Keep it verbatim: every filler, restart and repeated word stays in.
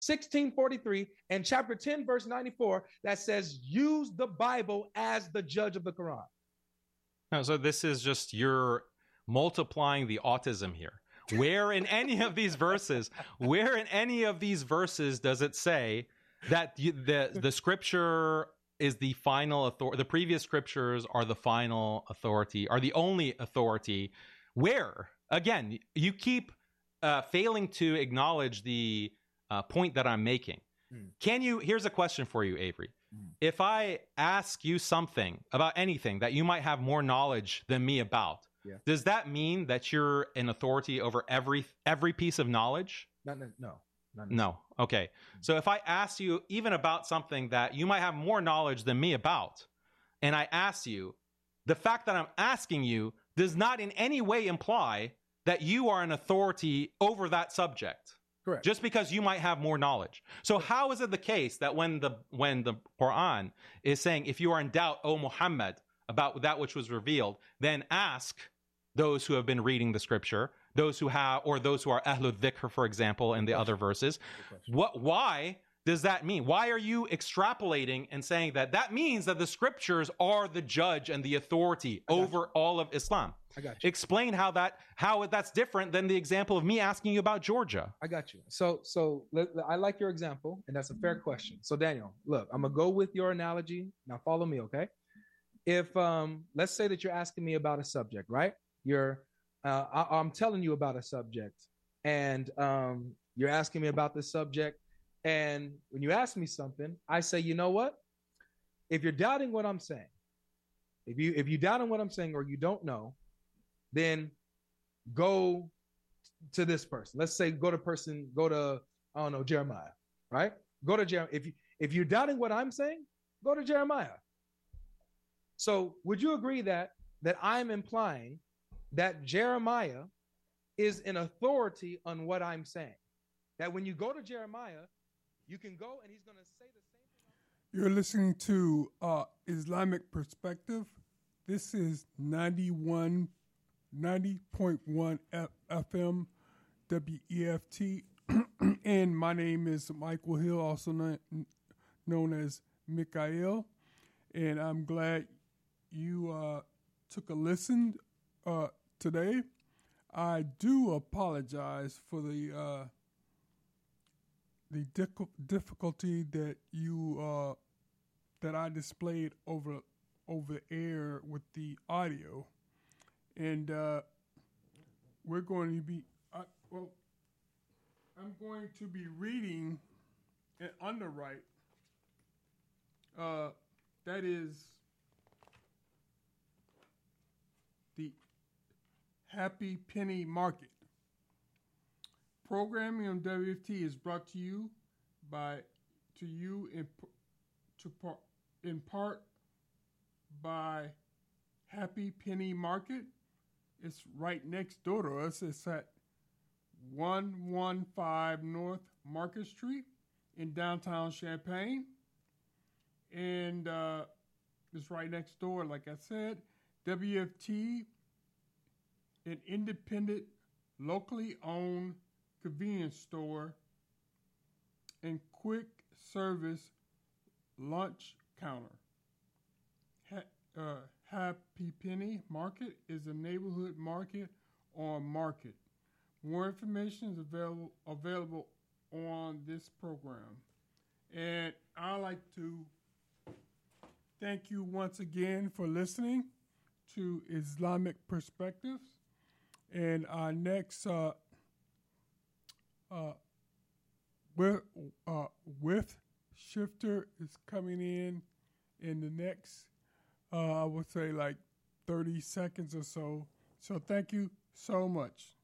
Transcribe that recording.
sixteen forty-three and chapter ten, verse ninety-four, that says use the Bible as the judge of the Quran. No, so this is just you're multiplying the autism here. Where in any of these verses, where in any of these verses does it say that the the, the scripture is the final authority? The previous scriptures are the final authority, are the only authority. Where? Again, you keep uh, failing to acknowledge the uh, point that I'm making. Mm. Can you? Here's a question for you, Avery. Mm. If I ask you something about anything that you might have more knowledge than me about, yeah. does that mean that you're an authority over every every piece of knowledge? Not, no. Not no. Okay. Mm. So if I ask you even about something that you might have more knowledge than me about, and I ask you, the fact that I'm asking you does not in any way imply that you are an authority over that subject. Correct. Just because you might have more knowledge. So Correct. How is it the case that when the when the Quran is saying, if you are in doubt, O Muhammad, about that which was revealed, then ask those who have been reading the scripture, those who have, or those who are Ahlul Dhikr, for example, in the other verses. What? Why does that mean? Why are you extrapolating and saying that that means that the scriptures are the judge and the authority over all of Islam? I got you. Explain how that how that's different than the example of me asking you about Georgia. I got you. So so I like your example, and that's a fair question. So Daniel, look, I'm gonna go with your analogy. Now follow me, okay? If um, let's say that you're asking me about a subject, right? You're uh, I, I'm telling you about a subject, and um, you're asking me about this subject. And when you ask me something, I say, you know what? If you're doubting what I'm saying, if you if you doubting what I'm saying or you don't know, then go to this person. Let's say go to person, go to, I don't know, Jeremiah, right? Go to Jeremiah. If you if you're doubting what I'm saying, go to Jeremiah. So would you agree that that I'm implying that Jeremiah is an authority on what I'm saying? That when you go to Jeremiah, you can go and he's going to say the same thing. You're listening to uh, Islamic Perspective. This is ninety-one, ninety point one F M W E F T. And my name is Michael Hill, also known, known as Mikael. And I'm glad you uh, took a listen uh, today. I do apologize for the... Uh, the difficulty that you uh, that I displayed over over air with the audio, and uh, we're going to be uh, well. I'm going to be reading an underwrite. Uh, that is the Happy Penny Market. Programming on W F T is brought to you by to you in to part in part by Happy Penny Market. It's right next door to us. It's at one fifteen North Market Street in downtown Champaign, and uh, it's right next door. Like I said, W F T, an independent, locally owned convenience store and quick service lunch counter. Ha- uh, Happy Penny Market is a neighborhood market on Market. More information is available available on this program. And I'd like to thank you once again for listening to Islamic Perspectives. And our next uh, Uh, with, uh, with Shifter is coming in in the next, uh, I would say like thirty seconds or so. So thank you so much.